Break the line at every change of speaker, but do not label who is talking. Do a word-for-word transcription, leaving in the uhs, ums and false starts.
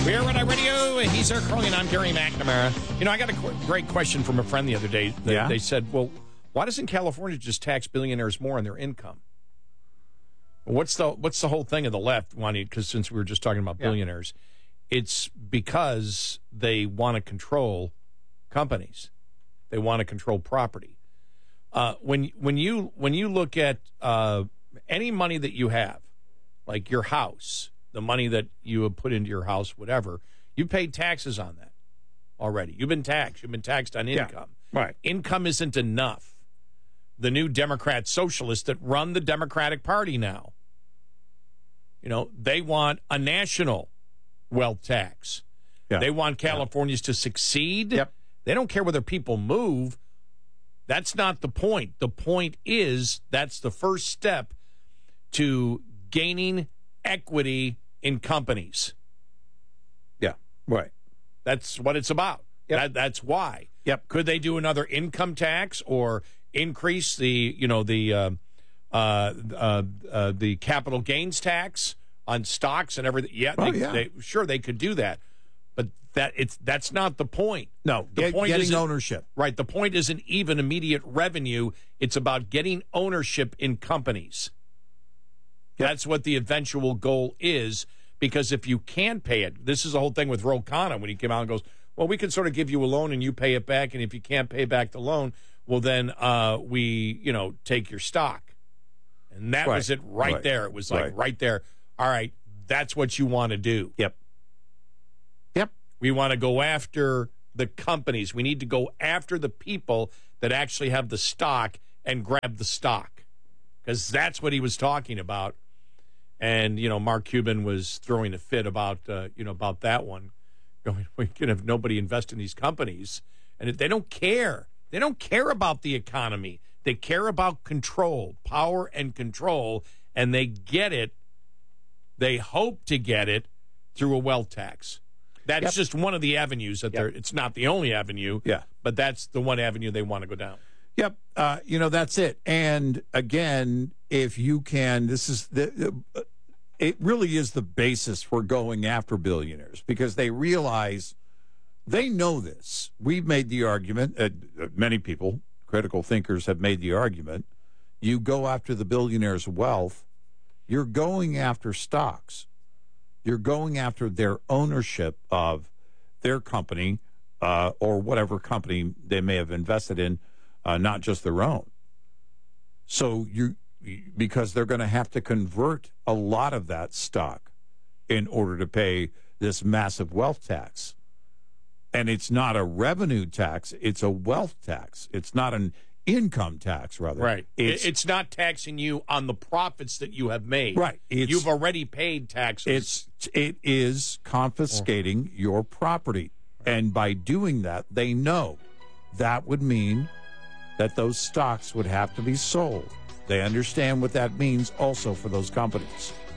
We're Red Eye Radio. He's Eric Crowley, and I'm Gary McNamara. You know, I got a qu- great question from a friend the other day. They,
yeah?
they said, well, why doesn't California just tax billionaires more on their income? What's the what's the whole thing of the left wanting? Because since we were just talking about
yeah.
billionaires, it's because they want to control companies. They want to control property. Uh, when when you when you look at uh, any money that you have, like your house, the money that you have put into your house, whatever, you paid taxes on that already. You've been taxed. You've been taxed on income.
Yeah, right.
Income isn't enough. The new Democrat socialists that run the Democratic Party now, you know, they want a national wealth tax.
Yeah.
They want Californians yeah. to succeed.
Yep.
They don't care whether people move. That's not the point. The point is that's the first step to gaining equity in companies.
Yeah, right.
That's what it's about.
Yep.
That, that's why.
Yep.
Could they do another income tax or increase the, you know, the uh, uh, uh, uh, the capital gains tax on stocks and everything? Yeah,
oh,
they,
yeah.
They, sure they could do that, but that it's that's not the point.
No,
the
get,
point
getting
isn't,
ownership.
Right. The point isn't even immediate revenue. It's about getting ownership in companies. Yep. That's what the eventual goal is, because if you can pay it, this is the whole thing with Ro Khanna when he came out and goes, well, we can sort of give you a loan and you pay it back, and if you can't pay back the loan, well, then uh, we, you know, take your stock. And that
right.
was it right,
right.
there. It was like
right.
right there. All right, that's what you want to do.
Yep. Yep.
We want to go after the companies. We need to go after the people that actually have the stock and grab the stock, because that's what he was talking about. And, you know, Mark Cuban was throwing a fit about, uh, you know, about that one. Going, we can have nobody invest in these companies. And they don't care. They don't care about the economy. They care about control, power and control. And they get it. They hope to get it through a wealth tax. That's yep. just one of the avenues that yep. they're, it's not the only avenue.
Yeah.
But that's the one avenue they want to go down.
Yep. Uh, you know, that's it. And again, if you can, this is the, uh, it really is the basis for going after billionaires, because they realize they know this. We've made the argument, uh, many people, critical thinkers have made the argument. You go after the billionaire's wealth, you're going after stocks. You're going after their ownership of their company uh, or whatever company they may have invested in. Uh, not just their own. So you, because they're going to have to convert a lot of that stock in order to pay this massive wealth tax. And it's not a revenue tax, it's a wealth tax. It's not an income tax, rather.
Right.
It's,
it's not taxing you on the profits that you have made.
Right. It's,
You've already paid taxes.
It's, it is confiscating oh. your property. And by doing that, they know that would mean that those stocks would have to be sold. They understand what that means also for those companies.